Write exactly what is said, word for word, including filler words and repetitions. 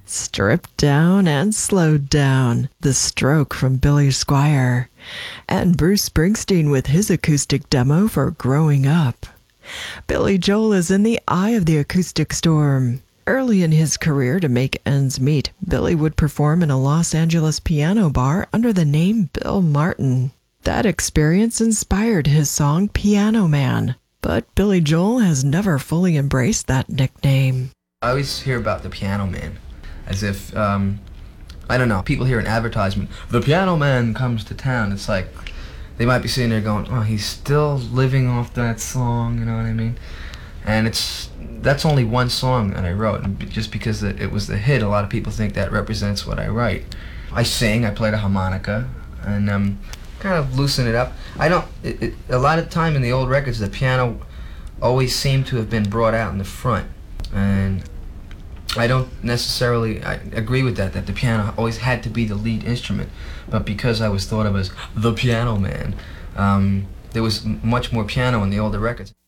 Stripped down and slowed down, The Stroke from Billy Squier, and Bruce Springsteen with his acoustic demo for Growing Up. Billy Joel is in the eye of the acoustic storm. Early in his career, to make ends meet, Billy would perform in a Los Angeles piano bar under the name Bill Martin. That experience inspired his song Piano Man, but Billy Joel has never fully embraced that nickname. I always hear about the Piano Man as if, um, I don't know, people hear an advertisement, the Piano Man comes to town. It's like, they might be sitting there going, oh, he's still living off that song, you know what I mean? And it's, that's only one song that I wrote, and just because it, it was the hit, a lot of people think that represents what I write. I sing, I play the harmonica, and um, kind of loosen it up. I don't, it, it, a lot of time in the old records, the piano always seemed to have been brought out in the front, and I don't necessarily I agree with that, that the piano always had to be the lead instrument, but because I was thought of as the Piano Man, um, there was m much more piano in the older records.